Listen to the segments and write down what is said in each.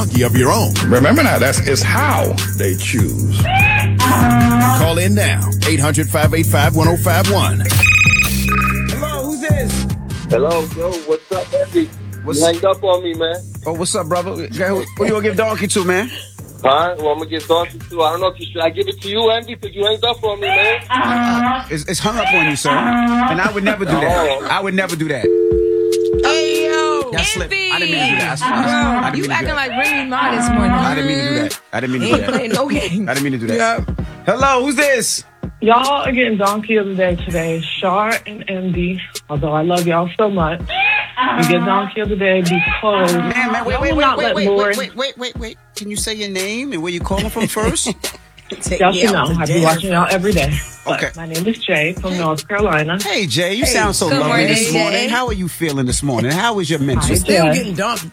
of your own. Remember now, it's how they choose. Call in now. 800-585-1051. Hello, who's this? Hello, yo, what's up, Andy? You hanged up on me, man. Oh, what's up, brother? Who you gonna give donkey to, man? Huh? Well, I'm gonna give donkey to. I don't know if should I give it to you, Andy, because you hanged up on me, man. It's hung up on you, sir. And I would never do that. I would never do that. Hey, yo, That slipped. Envy. I didn't mean to do that. I didn't You mean to do acting that. like Remy Ma this morning. I didn't mean to do that. I didn't mean to do Ain't playing that. no games. I didn't mean to do that. Hello, who's this? Y'all are getting donkey of the day today. Shar and MD. Although I love y'all so much, you get donkey of the day because Man, y'all will not let Lauren. wait. Can you say your name and where you calling from first? Y'all should know. I've been watching y'all every day. But Okay. my name is Jay from North Carolina. Hey, Jay, you sound so good lovely morning, this morning. Jay. How are you feeling this morning? How is your mental Hi, state? Jay. Getting donkey.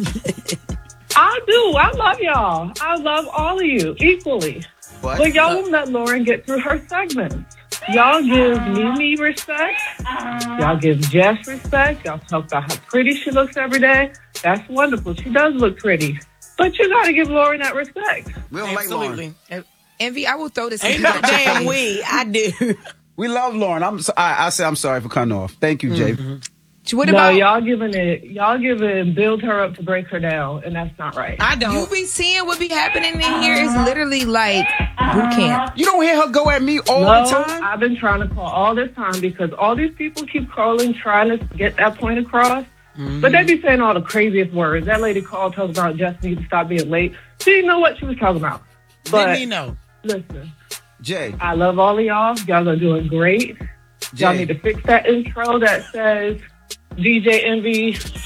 I do. I love y'all. I love all of you equally. What? But y'all won't let Lauren get through her segments. Y'all give Mimi respect. Y'all give Jess respect. Y'all talk about how pretty she looks every day. That's wonderful. She does look pretty. But you got to give Lauren that respect. We don't like Lauren. Absolutely. Envy, I will throw this. Ain't no damn we. I do. We love Lauren. I say I'm sorry for cutting off. Thank you, Jay. What No, about y'all giving build her up to break her down, and that's not right. I you? don't. Be seeing what be happening in here is literally like boot camp. You don't hear her go at me all No, the time? I've been trying to call all this time because all these people keep calling, trying to get that point across. But they be saying all the craziest words. That lady called, talking about Jess needs to stop being late. She didn't know what she was talking about. Let But me know. listen, Jay. I love all of y'all. Y'all are doing great. Y'all Jay. need to fix that intro that says DJ Envy